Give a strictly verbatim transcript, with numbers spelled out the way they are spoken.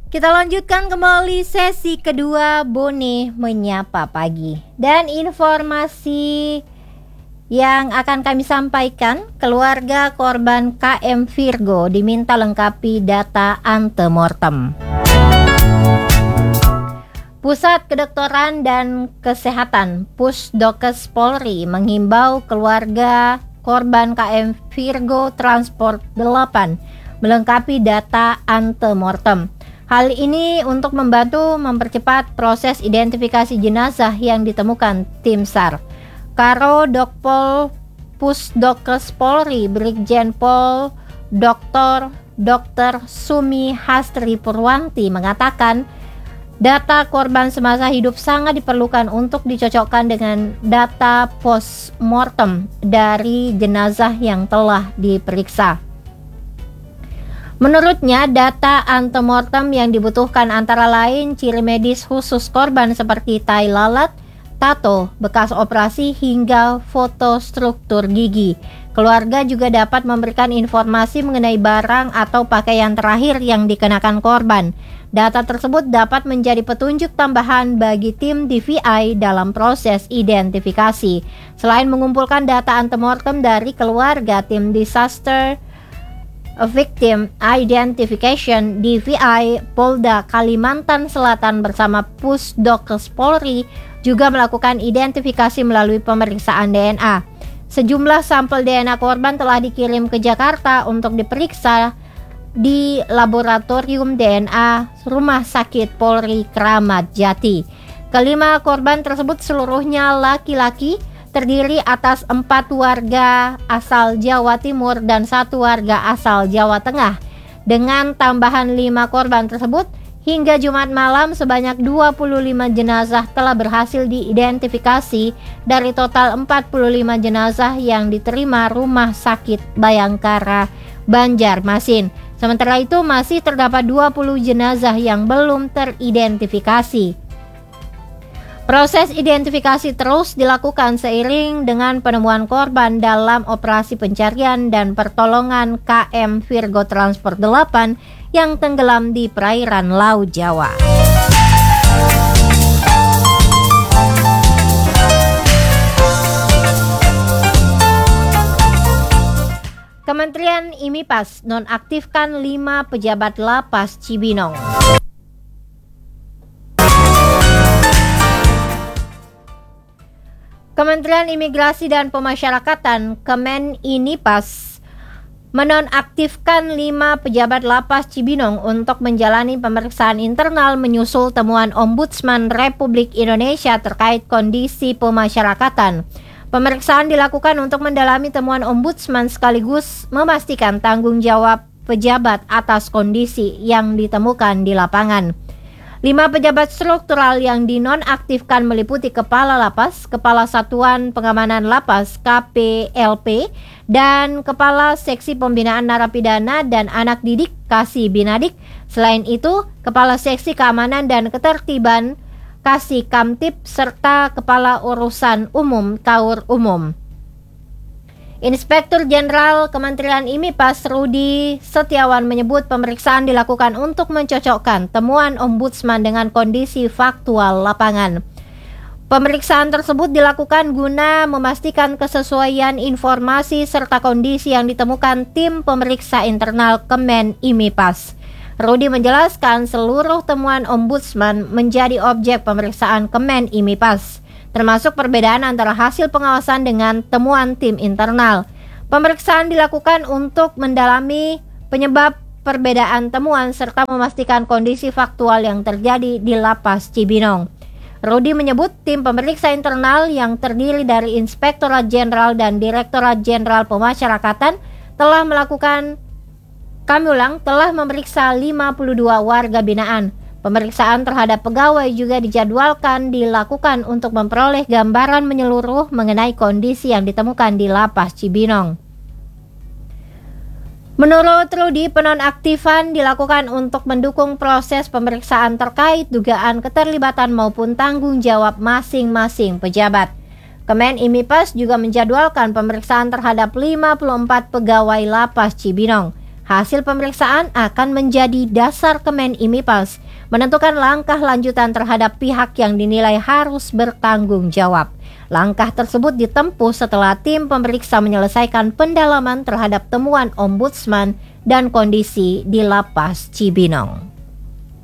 Kita lanjutkan kembali sesi kedua Bone Menyapa Pagi. Dan informasi yang akan kami sampaikan, keluarga korban K M Virgo diminta lengkapi data antemortem. Pusat Kedokteran dan Kesehatan Pusdokes Polri menghimbau keluarga korban K M Virgo Transport delapan melengkapi data antemortem. Hal ini untuk membantu mempercepat proses identifikasi jenazah yang ditemukan tim SAR. Karo Dokpol Pusdokes Polri Brigjen Pol Doktor Dokter Sumi Hastri Purwanti mengatakan data korban semasa hidup sangat diperlukan untuk dicocokkan dengan data postmortem dari jenazah yang telah diperiksa. Menurutnya, data antemortem yang dibutuhkan antara lain ciri medis khusus korban seperti tai lalat, tato, bekas operasi, hingga foto struktur gigi. Keluarga juga dapat memberikan informasi mengenai barang atau pakaian terakhir yang dikenakan korban. Data tersebut dapat menjadi petunjuk tambahan bagi tim D V I dalam proses identifikasi. Selain mengumpulkan data antemortem dari keluarga, tim disaster Victim Identification D V I Polda Kalimantan Selatan bersama Pusdokes Polri juga melakukan identifikasi melalui pemeriksaan D N A. Sejumlah sampel D N A korban telah dikirim ke Jakarta untuk diperiksa di Laboratorium D N A Rumah Sakit Polri Kramat Jati. Kelima korban tersebut seluruhnya laki-laki, terdiri atas empat warga asal Jawa Timur dan satu warga asal Jawa Tengah. Dengan tambahan lima korban tersebut, hingga Jumat malam sebanyak dua puluh lima jenazah telah berhasil diidentifikasi dari total empat puluh lima jenazah yang diterima Rumah Sakit Bayangkara Banjarmasin. Sementara itu masih terdapat dua puluh jenazah yang belum teridentifikasi. Proses identifikasi terus dilakukan seiring dengan penemuan korban dalam operasi pencarian dan pertolongan K M Virgo Transport delapan yang tenggelam di perairan Laut Jawa. Kementerian IMIPAS nonaktifkan lima pejabat lapas Cibinong. Kementerian Imigrasi dan Pemasyarakatan Kemen-INIPAS menonaktifkan lima pejabat lapas Cibinong untuk menjalani pemeriksaan internal menyusul temuan Ombudsman Republik Indonesia terkait kondisi pemasyarakatan. Pemeriksaan dilakukan untuk mendalami temuan Ombudsman sekaligus memastikan tanggung jawab pejabat atas kondisi yang ditemukan di lapangan. Lima pejabat struktural yang dinonaktifkan meliputi Kepala Lapas, Kepala Satuan Pengamanan Lapas K P L P, dan Kepala Seksi Pembinaan Narapidana dan Anak Didik Kasih Binadik. Selain itu, Kepala Seksi Keamanan dan Ketertiban Kasih Kamtib, serta Kepala Urusan Umum Kaur Umum. Inspektur Jenderal Kementerian IMIPAS Rudi Setiawan menyebut pemeriksaan dilakukan untuk mencocokkan temuan Ombudsman dengan kondisi faktual lapangan. Pemeriksaan tersebut dilakukan guna memastikan kesesuaian informasi serta kondisi yang ditemukan tim pemeriksa internal Kemen IMIPAS. Rudi menjelaskan seluruh temuan Ombudsman menjadi objek pemeriksaan Kemen IMIPAS, termasuk perbedaan antara hasil pengawasan dengan temuan tim internal. Pemeriksaan dilakukan untuk mendalami penyebab perbedaan temuan serta memastikan kondisi faktual yang terjadi di Lapas Cibinong. Rudi menyebut tim pemeriksa internal yang terdiri dari Inspektorat Jenderal dan Direktorat Jenderal Pemasyarakatan telah melakukan, kami ulang, telah memeriksa lima puluh dua warga binaan. Pemeriksaan terhadap pegawai juga dijadwalkan dilakukan untuk memperoleh gambaran menyeluruh mengenai kondisi yang ditemukan di Lapas Cibinong. Menurut Rudi, penonaktifan dilakukan untuk mendukung proses pemeriksaan terkait dugaan keterlibatan maupun tanggung jawab masing-masing pejabat. Kemen IMIPAS juga menjadwalkan pemeriksaan terhadap lima puluh empat pegawai Lapas Cibinong. Hasil pemeriksaan akan menjadi dasar Kemen IMIPAS menentukan langkah lanjutan terhadap pihak yang dinilai harus bertanggung jawab. Langkah tersebut ditempuh setelah tim pemeriksa menyelesaikan pendalaman terhadap temuan Ombudsman dan kondisi di Lapas Cibinong.